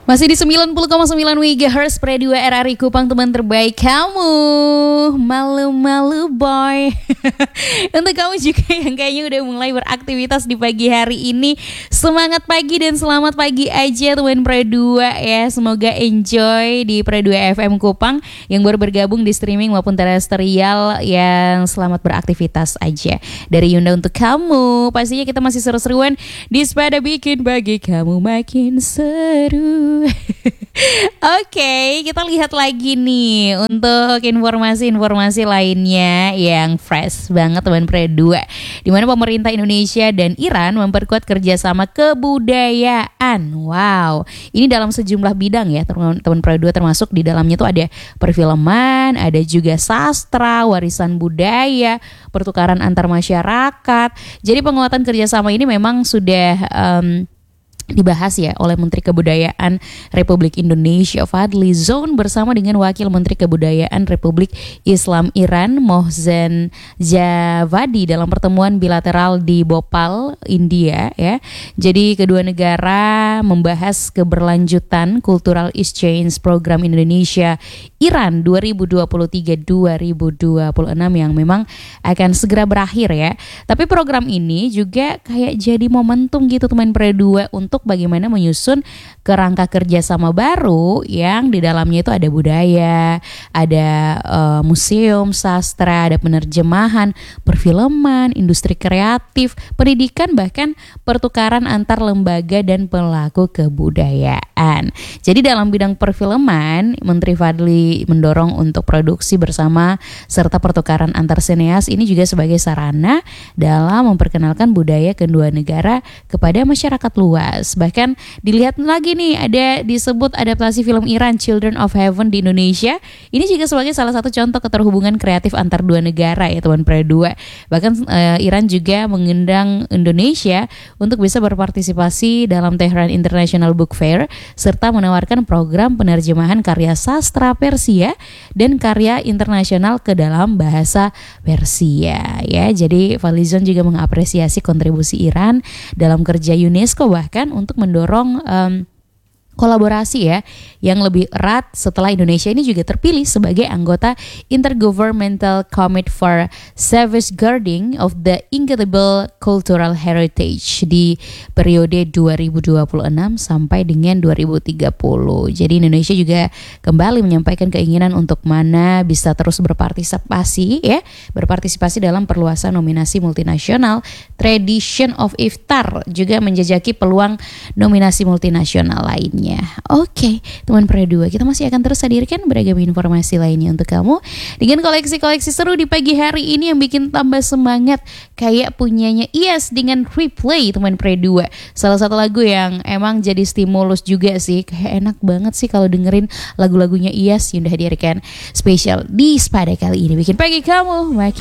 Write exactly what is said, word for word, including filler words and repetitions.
Masih di sembilan puluh koma sembilan megahertz Pre dua R R I Kupang, teman terbaik kamu. Malu-malu boy. Untuk kamu juga yang kayaknya udah mulai beraktivitas di pagi hari ini, semangat pagi dan selamat pagi aja teman Pre dua ya. Semoga enjoy di Pre dua F M Kupang yang baru bergabung di streaming maupun terestrial, yang selamat beraktivitas aja. Dari Yunda untuk kamu, pastinya kita masih seru-seruan di Sepada bikin bagi kamu makin seru. Oke, okay, kita lihat lagi nih untuk informasi-informasi lainnya yang fresh banget teman Pre dua, di mana pemerintah Indonesia dan Iran memperkuat kerjasama kebudayaan. Wow, ini dalam sejumlah bidang ya teman Pre dua, termasuk di dalamnya tuh ada perfilman, ada juga sastra, warisan budaya, pertukaran antar masyarakat. Jadi penguatan kerjasama ini memang sudah um, dibahas ya oleh Menteri Kebudayaan Republik Indonesia Fadly Zon bersama dengan Wakil Menteri Kebudayaan Republik Islam Iran Mohsen Javadi dalam pertemuan bilateral di Bhopal, India ya. Jadi kedua negara membahas keberlanjutan Cultural Exchange Program Indonesia Iran dua ribu dua puluh tiga sampai dua ribu dua puluh enam yang memang akan segera berakhir ya. Tapi program ini juga kayak jadi momentum gitu teman Pre dua untuk bagaimana menyusun kerangka kerjasama baru yang di dalamnya itu ada budaya, ada uh, museum, sastra, ada penerjemahan, perfilman, industri kreatif, pendidikan, bahkan pertukaran antar lembaga dan pelaku kebudayaan. Jadi dalam bidang perfilman, Menteri Fadly mendorong untuk produksi bersama serta pertukaran antar sineas ini juga sebagai sarana dalam memperkenalkan budaya kedua negara kepada masyarakat luas. Bahkan dilihat lagi nih, ada disebut adaptasi film Iran Children of Heaven di Indonesia. Ini juga sebagai salah satu contoh keterhubungan kreatif antar dua negara ya teman Pre dua. Bahkan uh, Iran juga mengundang Indonesia untuk bisa berpartisipasi dalam Tehran International Book Fair serta menawarkan program penerjemahan karya sastra Persia dan karya internasional ke dalam bahasa Persia ya. Jadi Fadly Zon juga mengapresiasi kontribusi Iran dalam kerja UNESCO, bahkan untuk mendorong um, kolaborasi ya yang lebih erat setelah Indonesia ini juga terpilih sebagai anggota Intergovernmental Committee for Safeguarding of the Incredible Cultural Heritage di periode dua ribu dua puluh enam sampai dengan dua ribu tiga puluh. Jadi Indonesia juga kembali menyampaikan keinginan untuk mana bisa terus berpartisipasi ya, berpartisipasi dalam perluasan nominasi multinasional. Tradition of Iftar juga menjajaki peluang nominasi multinasional lainnya. Oke, okay, teman Pre dua, kita masih akan terus hadirkan beragam informasi lainnya untuk kamu dengan koleksi-koleksi seru di pagi hari ini yang bikin tambah semangat, kayak punyanya I A S dengan Replay teman Pre dua. Salah satu lagu yang emang jadi stimulus juga sih, kayak enak banget sih kalau dengerin lagu-lagunya I A S yang udah hadirkan spesial di Sepada kali ini, bikin pagi kamu makin